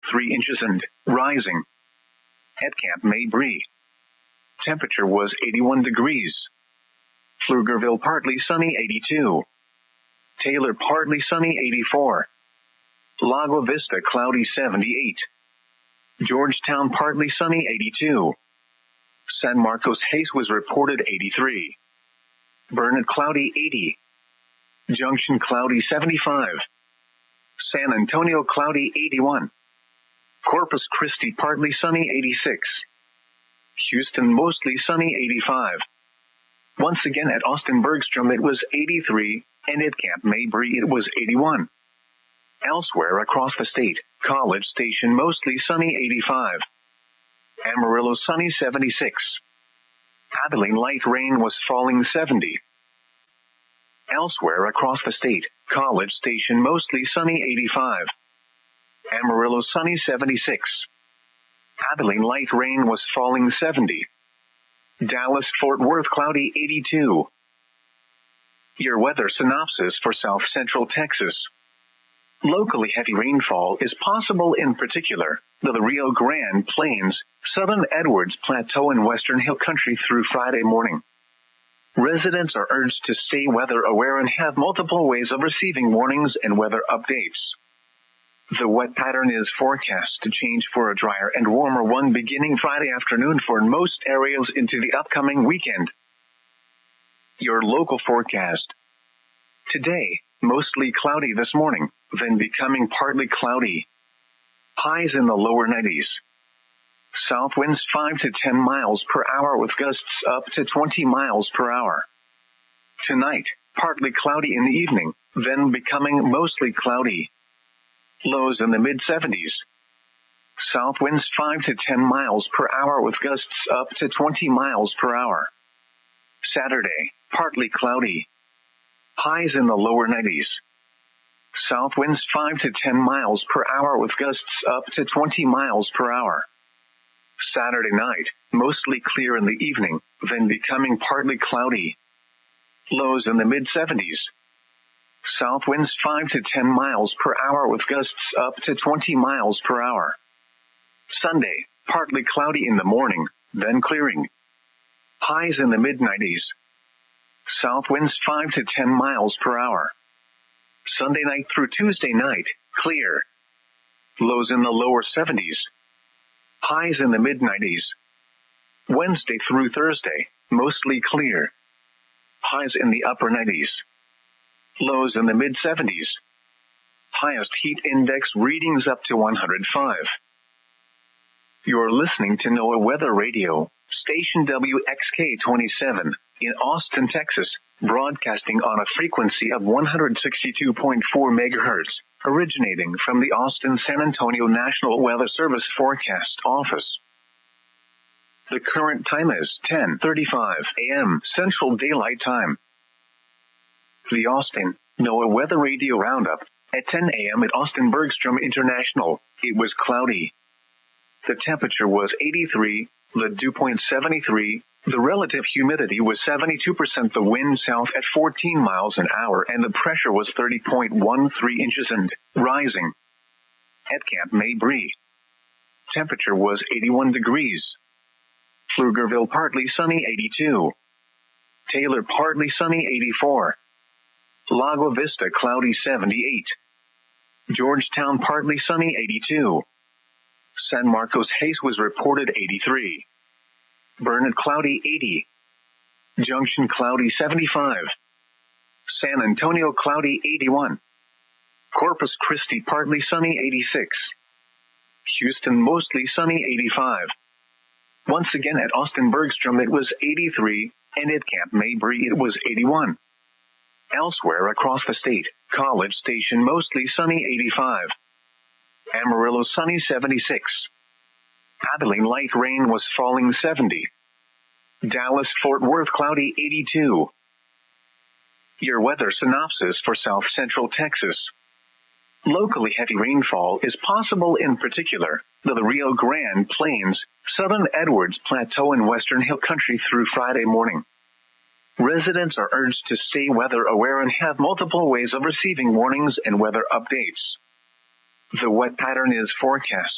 3 inches and rising. At Camp Mabry, temperature was 81 degrees. Pflugerville partly sunny 82. Taylor partly sunny 84. Lago Vista cloudy 78. Georgetown partly sunny 82. San Marcos Hayes was reported 83. Burnet cloudy 80. Junction cloudy 75. San Antonio cloudy 81. Corpus Christi partly sunny 86. Houston mostly sunny 85. Once again at Austin Bergstrom it was 83, and at Camp Mabry it was 81. Elsewhere across the state, College Station mostly sunny 85. Amarillo sunny 76. Abilene light rain was falling 70. Elsewhere across the state, College Station mostly sunny 85. Amarillo sunny 76. Abilene light rain was falling 70. Dallas Fort Worth cloudy 82. Your weather synopsis for South Central Texas. Locally heavy rainfall is possible in particular the Rio Grande Plains, Southern Edwards Plateau and Western Hill Country through Friday morning. Residents are urged to stay weather aware and have multiple ways of receiving warnings and weather updates. The wet pattern is forecast to change for a drier and warmer one beginning Friday afternoon for most areas into the upcoming weekend. Your local forecast. Today, mostly cloudy this morning, then becoming partly cloudy. Highs in the lower 90s. South winds 5 to 10 miles per hour with gusts up to 20 miles per hour. Tonight, partly cloudy in the evening, then becoming mostly cloudy. Lows in the mid-70s. South winds 5 to 10 miles per hour with gusts up to 20 miles per hour. Saturday, partly cloudy. Highs in the lower 90s. South winds 5 to 10 miles per hour with gusts up to 20 miles per hour. Saturday night, mostly clear in the evening, then becoming partly cloudy. Lows in the mid-70s. South winds 5 to 10 miles per hour with gusts up to 20 miles per hour. Sunday, partly cloudy in the morning, then clearing. Highs in the mid-90s. South winds 5 to 10 miles per hour. Sunday night through Tuesday night, clear. Lows in the lower 70s. Highs in the mid-90s. Wednesday through Thursday, mostly clear. Highs in the upper 90s. Lows in the mid-70s. Highest heat index readings up to 105. You're listening to NOAA Weather Radio, station WXK-27, in Austin, Texas, broadcasting on a frequency of 162.4 megahertz, originating from the Austin-San Antonio National Weather Service Forecast Office. The current time is 10:35 a.m. Central Daylight Time. The Austin NOAA Weather Radio Roundup. At 10 a.m. at Austin Bergstrom International, it was cloudy. The temperature was 83, the dew point 73, the relative humidity was 72%, the wind south at 14 miles an hour, and the pressure was 30.13 inches and rising. At Camp Mabry, temperature was 81 degrees. Pflugerville partly sunny 82. Taylor partly sunny 84. Lago Vista cloudy 78. Georgetown partly sunny 82. San Marcos Hayes was reported 83. Burnet cloudy 80. Junction cloudy 75. San Antonio cloudy 81. Corpus Christi partly sunny 86. Houston mostly sunny 85. Once again at Austin Bergstrom it was 83, and at Camp Mabry it was 81. Elsewhere across the state, College Station mostly sunny 85. Amarillo sunny 76. Abilene light rain was falling 70. Dallas Fort Worth cloudy 82. Your weather synopsis for South Central Texas. Locally heavy rainfall is possible in particular the Rio Grande Plains, Southern Edwards Plateau and Western Hill Country through Friday morning. Residents are urged to stay weather aware and have multiple ways of receiving warnings and weather updates. The wet pattern is forecast